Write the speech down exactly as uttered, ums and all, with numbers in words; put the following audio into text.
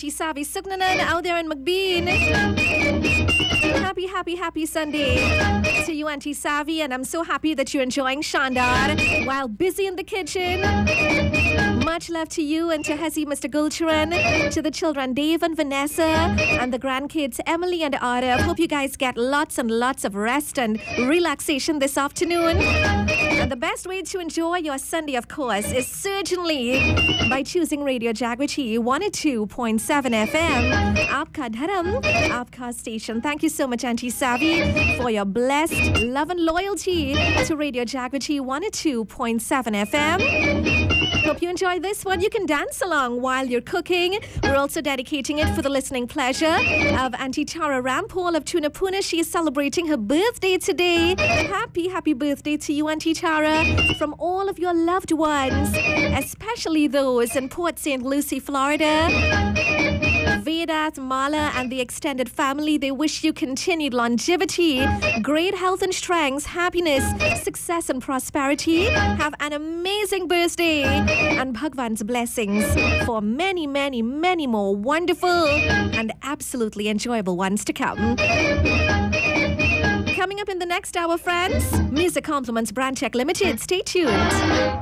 Auntie Savi Sugnanan out there in McBean. Happy, happy, happy Sunday to you, Auntie Savi, and I'm so happy that you're enjoying Shandar while busy in the kitchen. Much love to you and to Hezi, Mister Gulcharan, to the children Dave and Vanessa, and the grandkids Emily and Arif. Hope you guys get lots and lots of rest and relaxation this afternoon. And the best way to enjoy your Sunday, of course, is certainly by choosing Radio Jagriti one oh two point seven F M. Aapka Dharam, Aapka Station. Thank you so much, Auntie Savi, for your blessed love and loyalty to Radio Jagriti one oh two point seven F M. Hope you enjoy this one. You can dance along while you're cooking. We're also dedicating it for the listening pleasure of Auntie Tara Rampol of Tunapuna. She is celebrating her birthday today. Happy, happy birthday to you, Auntie Tara, from all of your loved ones, especially those in Port Saint Lucie, Florida. Vedat, Mala, and the extended family, they wish you continued longevity, great health and strength, happiness, success and prosperity. Have an amazing birthday and Bhagwan's blessings for many, many, many more wonderful and absolutely enjoyable ones to come. Coming up in the next hour, friends, Music Compliments Brand Check Limited. Stay tuned.